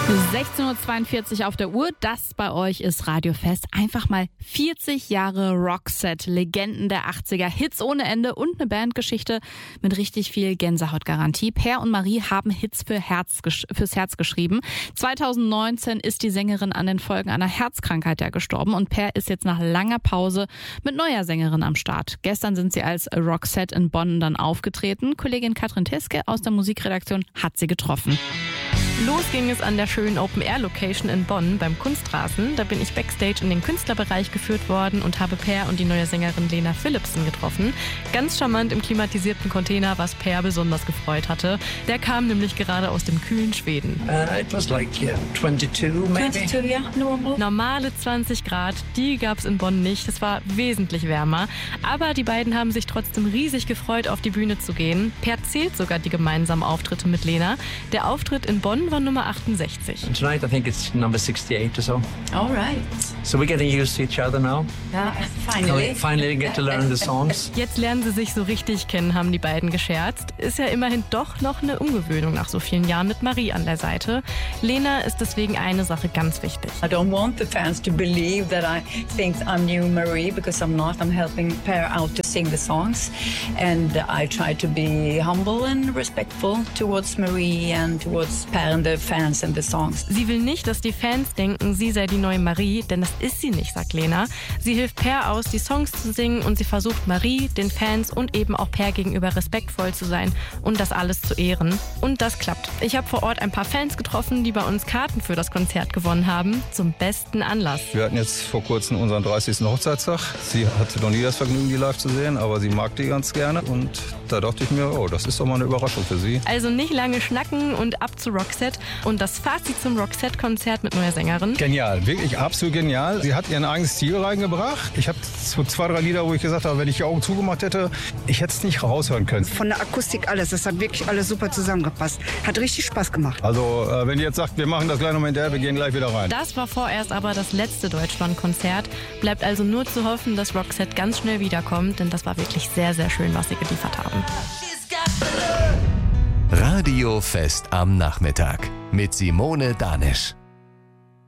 16:42 Uhr auf der Uhr, das bei euch ist Radiofest. Einfach mal 40 Jahre Roxette, Legenden der 80er, Hits ohne Ende und eine Bandgeschichte mit richtig viel Gänsehautgarantie. Per und Marie haben Hits fürs Herz geschrieben. 2019 ist die Sängerin an den Folgen einer Herzkrankheit gestorben und Per ist jetzt nach langer Pause mit neuer Sängerin am Start. Gestern sind sie als Roxette in Bonn dann aufgetreten. Kollegin Katrin Teske aus der Musikredaktion hat sie getroffen. Los ging es an der schönen Open-Air-Location in Bonn beim Kunstrasen. Da bin ich backstage in den Künstlerbereich geführt worden und habe Per und die neue Sängerin Lena Philipsen getroffen. Ganz charmant im klimatisierten Container, was Per besonders gefreut hatte. Der kam nämlich gerade aus dem kühlen Schweden. It was like 22 maybe. 22, yeah, normal. Normale 20 Grad, die gab es in Bonn nicht. Es war wesentlich wärmer. Aber die beiden haben sich trotzdem riesig gefreut, auf die Bühne zu gehen. Per zählt sogar die gemeinsamen Auftritte mit Lena. Der Auftritt in Bonn war Nummer 68. And tonight I think it's number 68 or so. All right. So we're getting used to each other now. Yeah, finally. Finally get to learn the songs. Jetzt lernen sie sich so richtig kennen, haben die beiden gescherzt. Ist ja immerhin doch noch eine Umgewöhnung nach so vielen Jahren mit Marie an der Seite. Lena ist deswegen eine Sache ganz wichtig. I don't want the fans to believe that I think I'm new Marie, because I'm not. I'm helping Per out to sing the songs, and I try to be humble and respectful towards Marie and towards Per and the fans and the songs. Sie will nicht, dass die Fans denken, sie sei die neue Marie, denn das ist sie nicht, sagt Lena. Sie hilft Per aus, die Songs zu singen, und sie versucht Marie, den Fans und eben auch Per gegenüber respektvoll zu sein und das alles zu ehren. Und das klappt. Ich habe vor Ort ein paar Fans getroffen, die bei uns Karten für das Konzert gewonnen haben, zum besten Anlass. Wir hatten jetzt vor kurzem unseren 30. Hochzeitstag. Sie hatte noch nie das Vergnügen, die live zu sehen, aber sie mag die ganz gerne. Und da dachte ich mir, oh, das ist doch mal eine Überraschung für sie. Also nicht lange schnacken und ab zu Roxette. Und das Fazit zum Roxette-Konzert mit neuer Sängerin. Genial, wirklich absolut genial. Sie hat ihren eigenen Stil reingebracht. Ich habe so 2, 3 Lieder, wo ich gesagt habe, wenn ich die Augen zugemacht hätte, ich hätte es nicht raushören können. Von der Akustik alles, das hat wirklich alles super zusammengepasst. Hat richtig Spaß gemacht. Also wenn ihr jetzt sagt, wir machen das gleich nochmal hinterher, wir gehen gleich wieder rein. Das war vorerst aber das letzte Deutschland-Konzert. Bleibt also nur zu hoffen, dass Roxette ganz schnell wiederkommt, denn das war wirklich sehr, sehr schön, was sie geliefert haben. Radiofest am Nachmittag mit Simone Danisch.